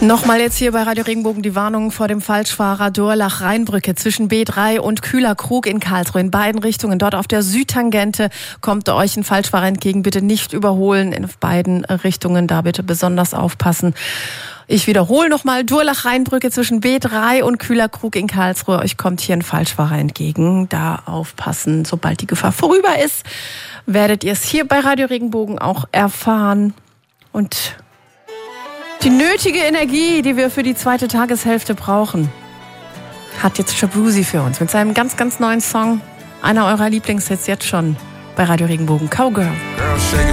Nochmal jetzt hier bei Radio Regenbogen die Warnung vor dem Falschfahrer Durlach-Rheinbrücke zwischen B3 und Kühlerkrug in Karlsruhe. In beiden Richtungen. Dort auf der Südtangente kommt euch ein Falschfahrer entgegen. Bitte nicht überholen in beiden Richtungen. Da bitte besonders aufpassen. Ich wiederhole nochmal. Durlach-Rheinbrücke zwischen B3 und Kühlerkrug in Karlsruhe. Euch kommt hier ein Falschfahrer entgegen. Da aufpassen. Sobald die Gefahr vorüber ist, werdet ihr es hier bei Radio Regenbogen auch erfahren. Und die nötige Energie, die wir für die zweite Tageshälfte brauchen, hat jetzt Shaboozey für uns mit seinem ganz, ganz neuen Song. Einer eurer Lieblingshits jetzt schon bei Radio Regenbogen. Cowgirl.